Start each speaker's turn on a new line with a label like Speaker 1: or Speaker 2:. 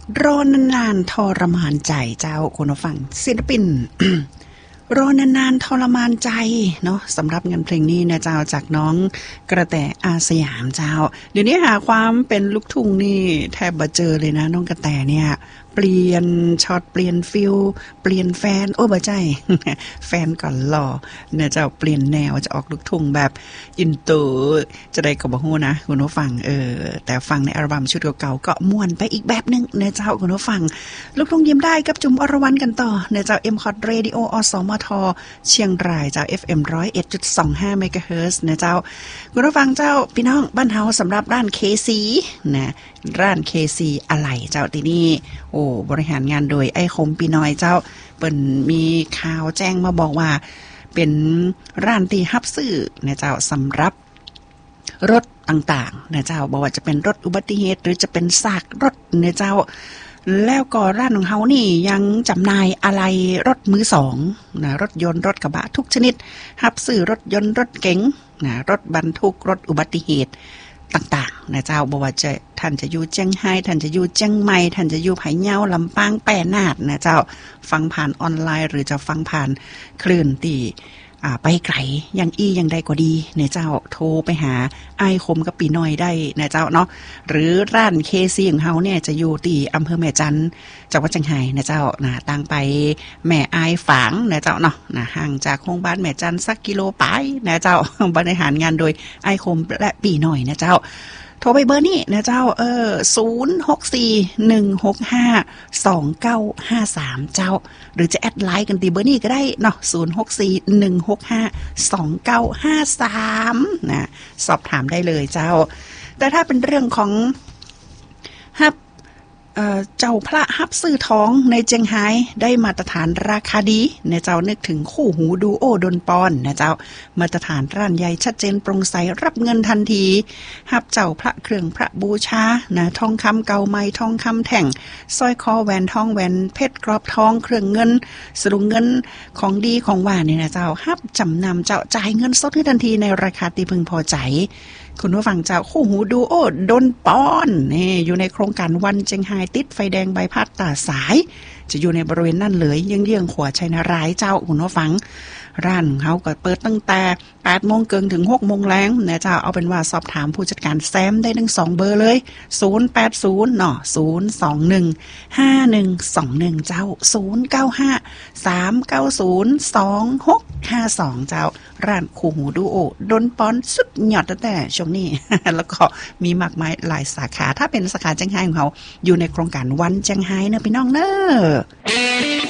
Speaker 1: รอนานๆทรมานใจเจ้าคนฟังศิลปิน รอนานๆทรมานใจเนาะสำหรับงานเพลงนี้นะเจ้าจากน้องกระแตอาสยามเจ้าเดี๋ยวนี้หาความเป็นลูกทุ่งนี่แทบบ่เจอเลยนะน้องกระแตเนี่ยเปลี่ยนช็อตเปลี่ยนฟิลเปลี่ยนแฟนโอ้บ่ใจ แฟนก่อนหล่อเนี่ยเจ้าเปลี่ยนแนวจะออกลูกทุ่งแบบอินเตอร์จะได้ก็บ่ฮู้นะคุณผู้ฟังแต่ฟังในอัลบั้มชุดเก่าๆก็ม่วนไปอีกแบบนึงเนี่ยเจ้าคุณผู้ฟังลูกทุ่งยิ้มได้กับจุ๋มอรวรรณกันต่อเนี่ยเจ้า M-Hot Radio อสมทเชียงรายเจ้า FM 101.25 เมกะเฮิรตซ์นะเจ้าคุณผู้ฟังเจ้าพี่น้องบ้านเฮาสำหรับร้าน KC นะร้าน KC อะไหล่เจ้าที่นี่โอ้บริหารงานโดยไอ้คมปีน้อยเจ้าเปิ้นมีข่าวแจ้งมาบอกว่าเป็นร้านที่รับซื้อนะเจ้าสำหรับรถต่างๆนะเจ้าบอกว่าจะเป็นรถอุบัติเหตุหรือจะเป็นซากรถนะเจ้าแล้วก็ร้านของเฮานี่ยังจำหน่ายอะไรรถมือสองนะรถยนต์รถกระบะทุกชนิดรับซื้อรถยนต์รถเก๋งนะรถบรรทุกรถอุบัติเหตุต่างๆนะเจ้าบ่ว่าจะท่านจะอยู่เจียงไฮ้ท่านจะอยู่เจียงใหม่ท่านจะอยู่ไผเหย้าลำปางแปรนาทนะเจ้าฟังผ่านออนไลน์หรือจะฟังผ่านคลื่นที่ไปไกลยังใดก็ดีเนี่ยเจ้าโทรไปหาไอ้คมกับปีน้อยได้นะเจ้าเนาะหรือร้าน KC ของเฮาเนี่ยจะอยู่ที่อำเภอแม่จันทน์จังหวัดเชียงรายนะเจ้านะต่างไปแม่อายฝางนะเจ้าเนาะนะห่างจากโรงพยาบาลแม่จันทน์สักกิโลไปนะเจ้าบริหารงานโดยไอ้คมและปีน้อยนะเจ้าโทรไปเบอร์นี้นะเจ้า0641652953เจ้าหรือจะแอดไลน์กันตีเบอร์นี้ก็ได้เนาะ0641652953นะสอบถามได้เลยเจ้าแต่ถ้าเป็นเรื่องของเจ้าพระฮับซื้อท้องในเจียงไฮ้ได้มาตรฐานราคาดีเนี่ยเจ้านึกถึงคู่หูดูโอดนปอนนะเจ้ามาตรฐานร้านใหญ่ชัดเจนโปร่งใสรับเงินทันทีฮับเจ้าพระเครื่องพระบูชานะทองคำเก่าใหม่ทองคำแท่งสร้อยคอแหวนทองแหวนเพชรกรอบทองเครื่องเงินสรุปเงินของดีของหวานเนี่ยนะเจ้าฮับจำนำเจ้าจ่ายเงินสดให้ทันทีในราคาที่พึงพอใจคุณผู้ฟังเจ้าคู่หูดูโอดนปอนนี่อยู่ในโครงการวันเจียงไฮ้ติดไฟแดงใบพัดตาสายจะอยู่ในบริเวณนั่นเลยเยื้องๆขวชัยนารายเจ้าคุณผู้ฟังร้านเขาก็เปิดตั้งแต่ 8 โมงเกินถึง 6 โมงแลงนะเจ้าเอาเป็นว่าสอบถามผู้จัดการแซมได้ทั้ง2เบอร์เลย080เนาะ0215121เจ้า0953902652เจ้าร้านคู่หูดูโอดนปอนสุดยอดแต่ช่วงนี้ แล้วก็มีมากมายหลายสาขาถ้าเป็นสาขาเจียงไฮ้ของเขาอยู่ในโครงการวันเจียงไฮ้เนอะพี่น้องเนอะ